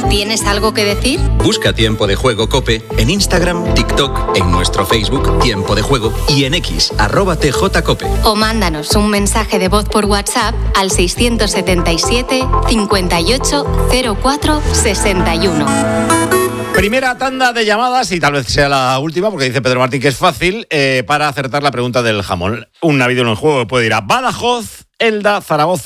¿Tienes algo que decir? Busca Tiempo de Juego COPE en Instagram, TikTok, en nuestro Facebook Tiempo de Juego y en X, @TJCope. O mándanos un mensaje de voz por WhatsApp al 677 58 04 61. Primera tanda de llamadas, y tal vez sea la última, porque dice Pedro Martín que es fácil, para acertar la pregunta del jamón. Un navideño en juego que puede ir a Badajoz, Elda, Zaragoza